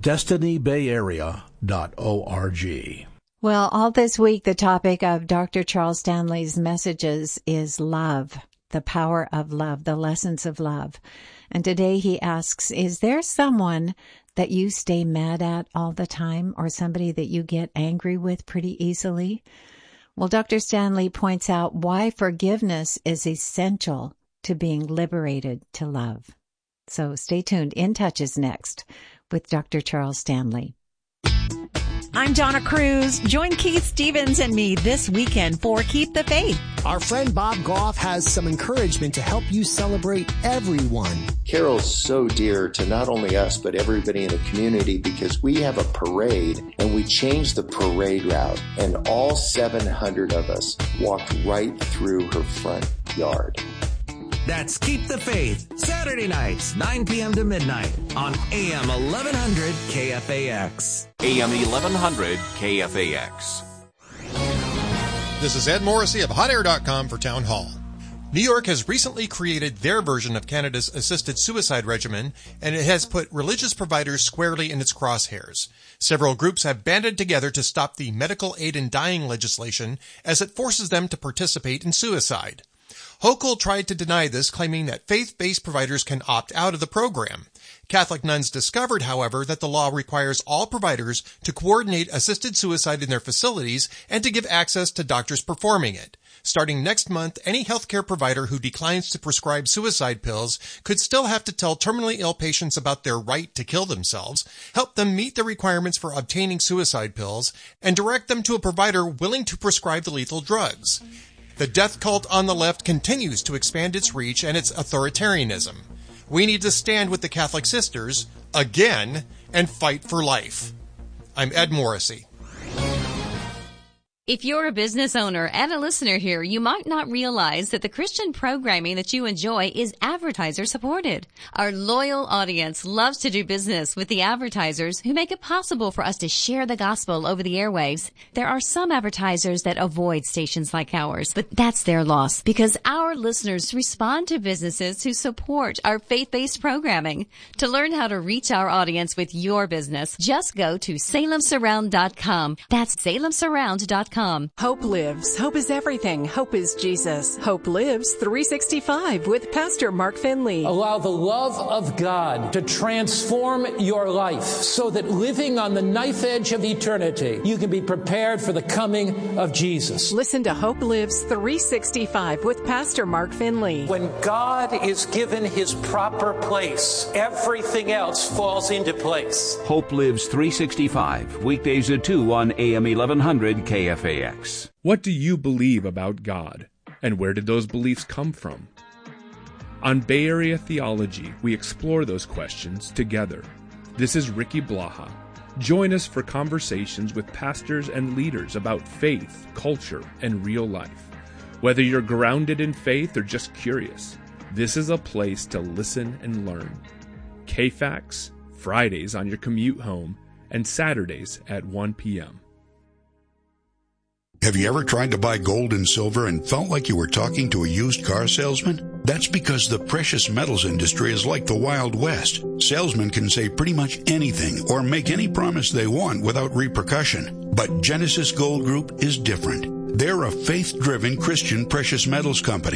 DestinyBayArea.org. Well, all this week, the topic of Dr. Charles Stanley's messages is love, the power of love, the lessons of love. And today he asks, is there someone that you stay mad at all the time, or somebody that you get angry with pretty easily? Well, Dr. Stanley points out why forgiveness is essential to being liberated to love. So stay tuned. In Touch is next with Dr. Charles Stanley. I'm Donna Cruz. Join Keith Stevens and me this weekend for Keep the Faith. Our friend Bob Goff has some encouragement to help you celebrate everyone. Carol's so dear to not only us, but everybody in the community, because we have a parade and we changed the parade route, and all 700 of us walked right through her front yard. That's Keep the Faith, Saturday nights, 9 p.m. to midnight on AM 1100 KFAX. AM 1100 KFAX. This is Ed Morrissey of HotAir.com for Town Hall. New York has recently created their version of Canada's assisted suicide regimen, and it has put religious providers squarely in its crosshairs. Several groups have banded together to stop the medical aid in dying legislation as it forces them to participate in suicide. Hochul tried to deny this, claiming that faith-based providers can opt out of the program. Catholic nuns discovered, however, that the law requires all providers to coordinate assisted suicide in their facilities and to give access to doctors performing it. Starting next month, any healthcare provider who declines to prescribe suicide pills could still have to tell terminally ill patients about their right to kill themselves, help them meet the requirements for obtaining suicide pills, and direct them to a provider willing to prescribe the lethal drugs. The death cult on the left continues to expand its reach and its authoritarianism. We need to stand with the Catholic sisters, again, and fight for life. I'm Ed Morrissey. If you're a business owner and a listener here, you might not realize that the Christian programming that you enjoy is advertiser supported. Our loyal audience loves to do business with the advertisers who make it possible for us to share the gospel over the airwaves. There are some advertisers that avoid stations like ours, but that's their loss because our listeners respond to businesses who support our faith-based programming. To learn how to reach our audience with your business, just go to salemsurround.com. That's salemsurround.com. Hope lives. Hope is everything. Hope is Jesus. Hope lives 365 with Pastor Mark Finley. Allow the love of God to transform your life so that living on the knife edge of eternity, you can be prepared for the coming of Jesus. Listen to Hope Lives 365 with Pastor Mark Finley. When God is given his proper place, everything else falls into place. Hope Lives 365, weekdays at 2 on AM 1100 KFAX. What do you believe about God, and where did those beliefs come from? On Bay Area Theology, we explore those questions together. This is Ricky Blaha. Join us for conversations with pastors and leaders about faith, culture, and real life. Whether you're grounded in faith or just curious, this is a place to listen and learn. KFAX, Fridays on your commute home, and Saturdays at 1 p.m. Have you ever tried to buy gold and silver and felt like you were talking to a used car salesman? That's because the precious metals industry is like the Wild West. Salesmen can say pretty much anything or make any promise they want without repercussion. But Genesis Gold Group is different. They're a faith-driven Christian precious metals company.